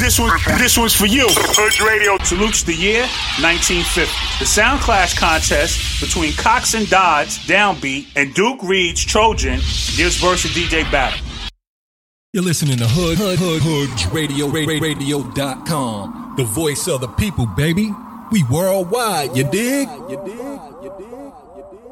This one's for you. Hood Radio salutes the year 1950. The Sound Clash contest between Cox and Dodds, Downbeat, and Duke Reed's Trojan gives birth to DJ Battle. You're listening to Hood Radio, radio.com. The voice of the people, baby. We worldwide, you dig?